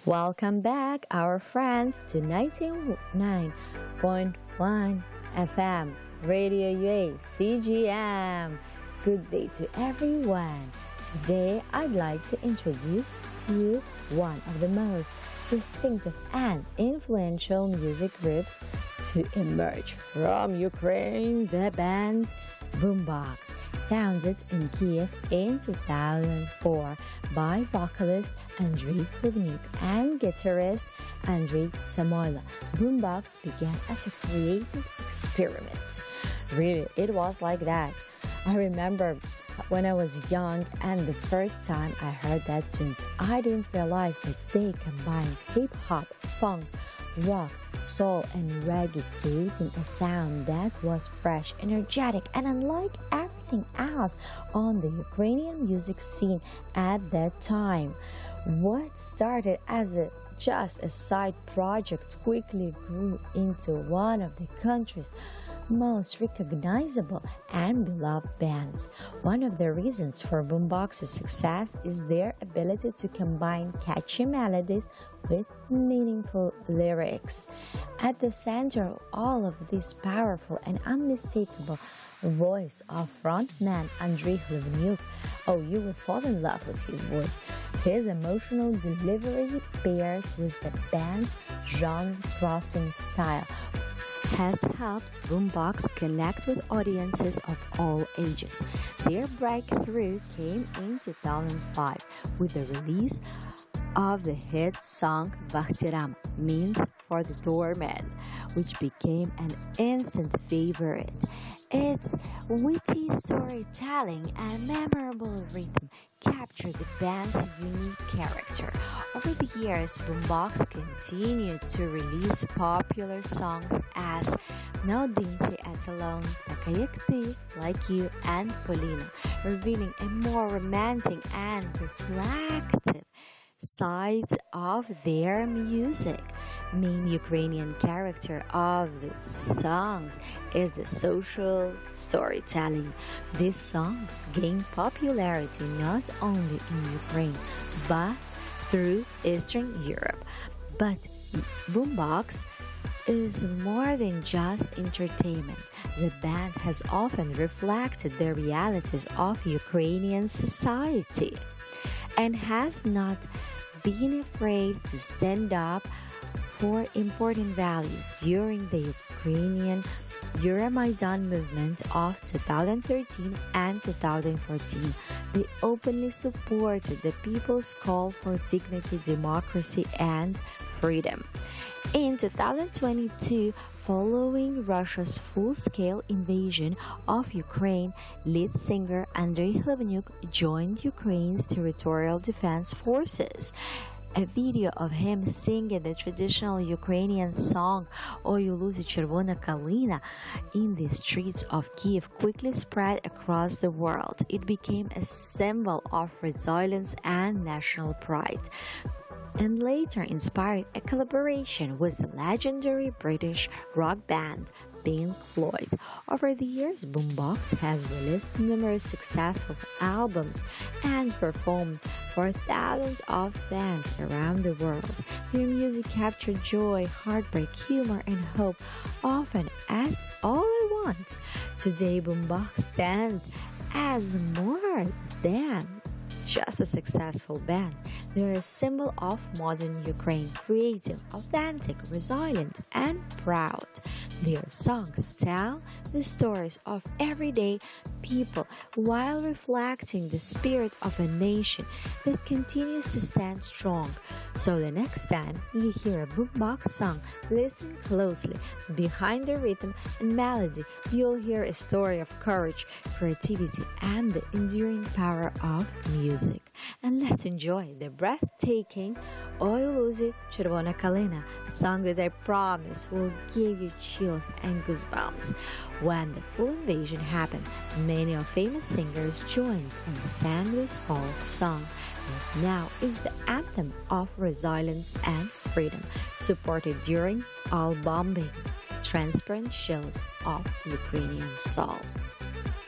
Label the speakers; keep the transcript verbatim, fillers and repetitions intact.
Speaker 1: Welcome back, our friends, to ninety-nine point one F M, Radio U A, C G M. Good day to everyone. Today, I'd like to introduce you one of the most distinctive and influential music groups to emerge from Ukraine, the band Boombox, founded in Kiev in two thousand four by vocalist Andriy Khlyvnyuk and guitarist Andriy Samoylo. Boombox began as a creative experiment. Really, it was like that. I remember when I was young and the first time I heard that tunes, I didn't realize that they combined hip-hop, funk, rock, soul, and reggae, creating a sound that was fresh, energetic, and unlike everything else on the Ukrainian music scene at that time. What started as a just a side project quickly grew into one of the country's most recognizable and beloved bands. One of the reasons for Boombox's success is their ability to combine catchy melodies with meaningful lyrics. At the center of all of this powerful and unmistakable voice of frontman Andriy Khlyvnyuk. Oh, you will fall in love with his voice. His emotional delivery paired with the band's genre-crossing style has helped Boombox connect with audiences of all ages. Their breakthrough came in two thousand five with the release of the hit song Bakhtiram, means for the doorman, which became an instant favorite. Its witty storytelling and memorable rhythm captured the band's unique character. Over the years, Boombox continued to release popular songs as Naodinsi at Alone, Takayakti, Like You, and Polina, revealing a more romantic and reflective sides of their music. Main Ukrainian character of the songs is the social storytelling. These songs gained popularity not only in Ukraine but through Eastern Europe. But Boombox is more than just entertainment. The band has often reflected the realities of Ukrainian society and has not been afraid to stand up for important values. During the Ukrainian Euromaidan movement of two thousand thirteen and two thousand fourteen, they openly supported the people's call for dignity, democracy, and freedom. In two thousand twenty-two, following Russia's full-scale invasion of Ukraine, lead singer Andriy Khlyvnyuk joined Ukraine's territorial defense forces. A video of him singing the traditional Ukrainian song «Ой, у лузі червона калина» in the streets of Kiev quickly spread across the world. It became a symbol of resilience and national pride, and later inspired a collaboration with the legendary British rock band Pink Floyd. Over the years, Boombox has released numerous successful albums and performed for thousands of fans around the world. Their music captured joy, heartbreak, humor, and hope, often at all at once. Today, Boombox stands as more than just a successful band. They're a symbol of modern Ukraine, creative, authentic, resilient, and proud. Their songs tell the stories of everyday people while reflecting the spirit of a nation that continues to stand strong. So the next time you hear a Boombox song, listen closely. Behind the rhythm and melody, you'll hear a story of courage, creativity, and the enduring power of music. And let's enjoy the breathtaking «Ой, у лузі червона калина», song that I promise will give you chills and goosebumps. When the full invasion happened, many of famous singers joined and sang this folk song that now is the anthem of resilience and freedom, supported during all bombing, transparent shield of Ukrainian soul.